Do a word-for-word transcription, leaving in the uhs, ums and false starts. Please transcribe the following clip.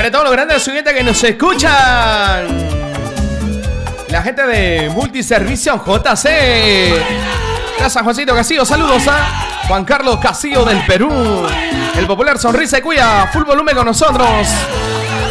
Para todos los grandes oyentes que nos escuchan, la gente de Multiservicio J C. Gracias, Juancito Casillo. Saludos a Juan Carlos Casillo del Perú. El popular Sonrisa y Cuya. Full volumen con nosotros.